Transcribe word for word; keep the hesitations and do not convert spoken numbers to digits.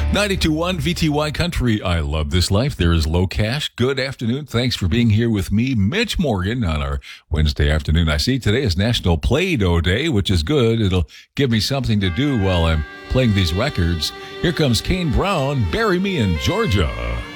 ninety-two point one V T Y Country. I love this life. There is Low Cash. Good afternoon. Thanks for being here with me, Mitch Morgan, on our Wednesday afternoon. I see today is National Play-Doh Day, which is good. It'll give me something to do while I'm playing these records. Here comes Kane Brown, Bury Me in Georgia.